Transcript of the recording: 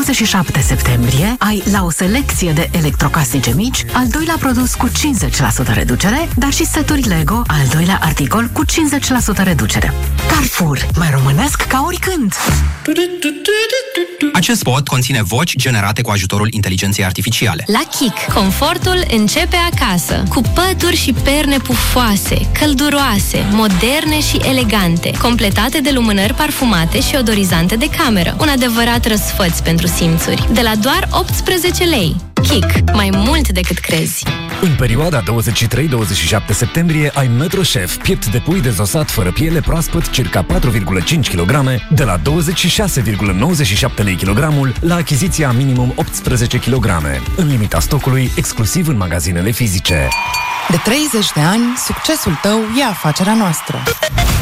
27 septembrie ai la o selecție de electrocasnice mici al doilea produs cu 50% reducere, dar și seturi Lego, al doilea articol cu 50% reducere. Carrefour, mai românesc ca oricând! Acest spot conține voci generate cu ajutorul inteligenței artificiale. La Kik, confortul începe acasă, cu pături și perne pufoase, călduroase, moderne și elegante, completate de lumânări parfumate și odorizante de cameră. Un adevărat răsfăț pentru simțuri. De la doar 18 lei. Kik, mai mult decât crezi. În perioada 23-27 septembrie ai Metro Chef, piept de pui dezosat fără piele proaspăt, circa 4,5 kg, de la 26,97 lei kilogramul, la achiziția minimum 18 kg, în limita stocului, exclusiv în magazinele fizice. De 30 de ani, succesul tău e afacerea noastră.